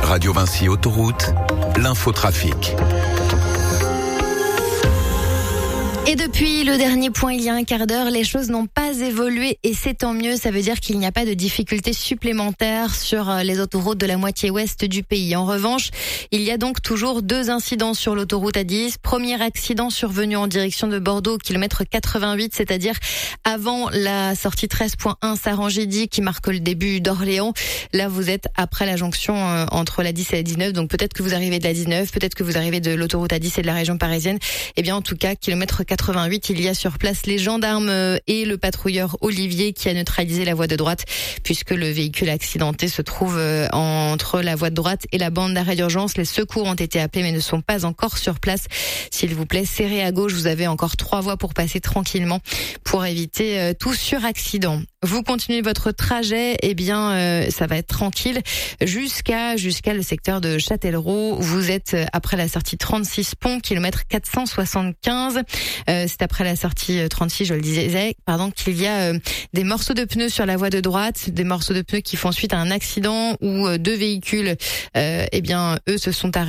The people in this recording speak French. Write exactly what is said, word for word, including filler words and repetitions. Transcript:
Radio Vinci Autoroute, l'infotrafic. Et depuis le dernier point, il y a un quart d'heure, les choses n'ont pas évolué et c'est tant mieux. Ça veut dire qu'il n'y a pas de difficultés supplémentaires sur les autoroutes de la moitié ouest du pays. En revanche, il y a donc toujours deux incidents sur l'autoroute A dix. Premier accident survenu en direction de Bordeaux, kilomètre quatre-vingt-huit, c'est-à-dire avant la sortie treize point un Sarangédy qui marque le début d'Orléans. Là, vous êtes après la jonction entre la dix et la dix-neuf. Donc peut-être que vous arrivez de la dix-neuf, peut-être que vous arrivez de l'autoroute A dix et de la région parisienne. Eh bien, en tout cas, kilomètre quatre-vingt-huit, il y a sur place les gendarmes et le patrouilleur Olivier qui a neutralisé la voie de droite puisque le véhicule accidenté se trouve entre la voie de droite et la bande d'arrêt d'urgence. Les secours ont été appelés mais ne sont pas encore sur place. S'il vous plaît, serrez à gauche. Vous avez encore trois voies pour passer tranquillement pour éviter tout suraccident. Vous continuez votre trajet, eh bien, euh, ça va être tranquille jusqu'à jusqu'à le secteur de Châtellerault. Vous êtes après la sortie trente-six pont, kilomètre quatre cent soixante-quinze. Euh, c'est après la sortie trente-six, je le disais, pardon, qu'il y a euh, des morceaux de pneus sur la voie de droite, des morceaux de pneus qui font suite à un accident où euh, deux véhicules, euh, eh bien, eux se sont arrêtés.